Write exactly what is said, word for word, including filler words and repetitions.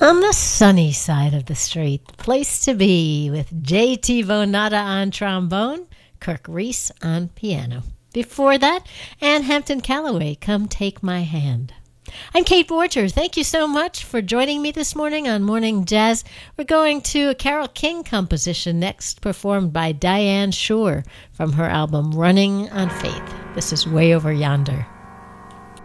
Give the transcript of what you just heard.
On the sunny side of the street, the place to be, with J T Vonada on trombone, Kirk Reese on piano. Before that, Ann Hampton Callaway, Come Take My Hand. I'm Kate Borger. Thank you so much for joining me this morning on Morning Jazz. We're going to a Carole King composition next, performed by Diane Shore from her album Running on Faith. This is Way Over Yonder.